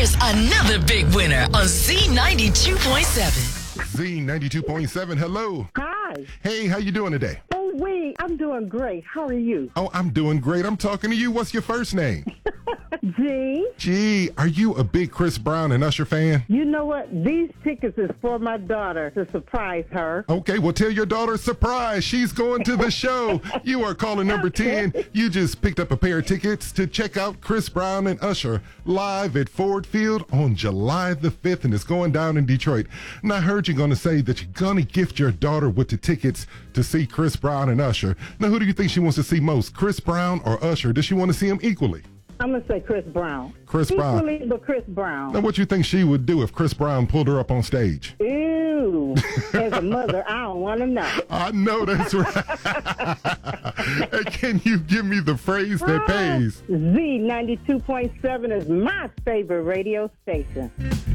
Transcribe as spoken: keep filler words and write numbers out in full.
Here's another big winner on Z ninety-two point seven. Z ninety-two point seven, hello. Hi. Hey, how you doing today? Oh, wait, I'm doing great. How are you? Oh, I'm doing great. I'm talking to you. What's your first name? G. Gee, are you a big Chris Brown and Usher fan? You know what? These tickets is for my daughter to surprise her. Okay, well, tell your daughter, surprise, she's going to the show. You are calling number ten. You just picked up a pair of tickets to check out Chris Brown and Usher live at Ford Field on July the fifth, and it's going down in Detroit. And I heard you're going to say that you're going to gift your daughter with the tickets to see Chris Brown and Usher. Now, who do you think she wants to see most, Chris Brown or Usher? Does she want to see them equally? I'm going to say Chris Brown. Chris Brown. Equally, but Chris Brown. Now, what you think she would do if Chris Brown pulled her up on stage? Ew. As a mother, I don't want to know. I know that's right. Hey, can you give me the phrase that pays? Z ninety-two point seven is my favorite radio station.